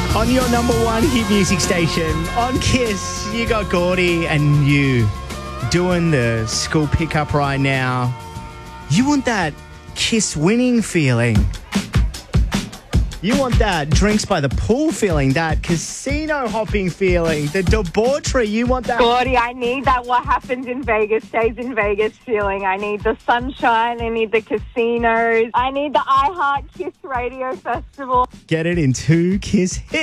On your number one hit music station, on Kiss, you got Gordy and you doing the school pickup right now. You want that Kiss winning feeling. You want that drinks by the pool feeling, that casino hopping feeling, the debauchery. You want that. Gordy, I need that what happens in Vegas stays in Vegas feeling. I need the sunshine. I need the casinos. I need the iHeart Kiss Radio Festival. Get it in 2 Kiss hits.